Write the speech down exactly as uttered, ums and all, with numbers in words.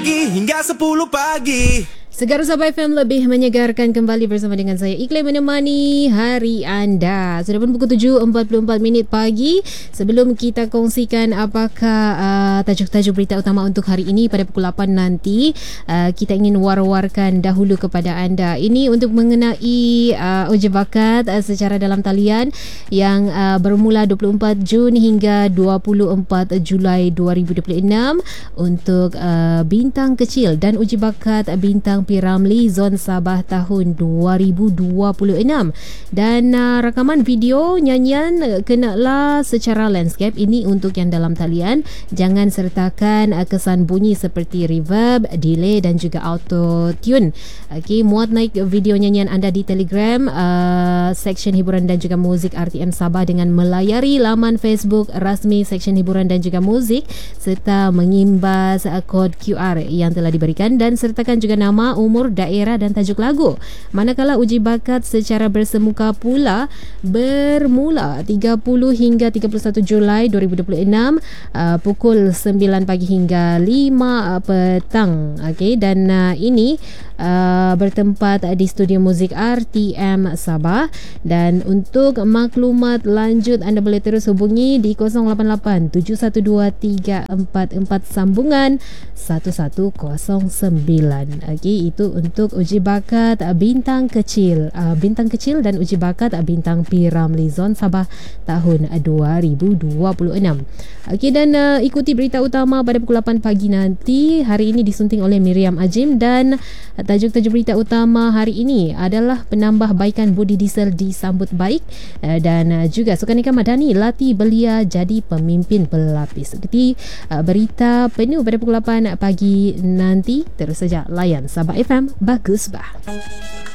Hingga sepuluh pagi. Segar Sabah F M lebih menyegarkan kembali bersama dengan saya Iklim menemani hari anda. Sudah pun pukul tujuh empat puluh empat minit pagi. Sebelum kita kongsikan apakah uh, tajuk-tajuk berita utama untuk hari ini pada pukul lapan nanti, uh, kita ingin war-warkan dahulu kepada anda. Ini untuk mengenai uh, uji bakat uh, secara dalam talian yang uh, bermula dua puluh empat Jun hingga dua puluh empat Julai dua ribu dua puluh enam untuk uh, bintang kecil dan uji bakat uh, bintang P Ramlee Zon Sabah tahun dua ribu dua puluh enam. Dan uh, rakaman video nyanyian uh, kenalah secara landscape. Ini untuk yang dalam talian. Jangan sertakan uh, kesan bunyi seperti reverb, delay dan juga auto tune. Okey, muat naik video nyanyian anda di Telegram uh, section hiburan dan juga muzik R T M Sabah dengan melayari laman Facebook rasmi section hiburan dan juga muzik serta mengimbas uh, kod Q R yang telah diberikan dan sertakan juga nama, umur, daerah dan tajuk lagu. Manakala uji bakat secara bersemuka pula bermula tiga puluh hingga tiga puluh satu Julai dua ribu dua puluh enam uh, pukul sembilan pagi hingga lima petang. Okey, dan uh, ini uh, bertempat di studio muzik R T M Sabah. Dan untuk maklumat lanjut anda boleh terus hubungi di kosong lapan lapan tujuh satu dua tiga empat empat sambungan satu satu kosong sembilan. Okey, itu untuk uji bakat bintang kecil uh, bintang kecil dan uji bakat bintang P Ramlee Zon Sabah tahun dua ribu dua puluh enam. Okey, dan uh, ikuti berita utama pada pukul lapan pagi nanti. Hari ini disunting oleh Miriam Ajim dan uh, tajuk-tajuk berita utama hari ini adalah penambahbaikan budi diesel disambut baik uh, dan uh, juga Sukan Nikah Madani latih belia jadi pemimpin pelapis. Ikuti uh, berita penuh pada pukul lapan pagi nanti. Terus saja layan Sabah F M, bagus bah.